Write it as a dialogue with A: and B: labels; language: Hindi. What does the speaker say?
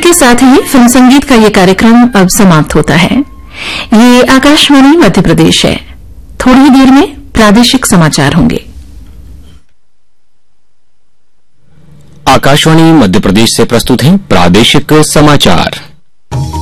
A: के साथ ही फिल्म संगीत का ये कार्यक्रम अब समाप्त होता है। ये आकाशवाणी मध्य प्रदेश है। थोड़ी ही देर में प्रादेशिक समाचार होंगे।
B: आकाशवाणी मध्य प्रदेश से प्रस्तुत हैं प्रादेशिक समाचार।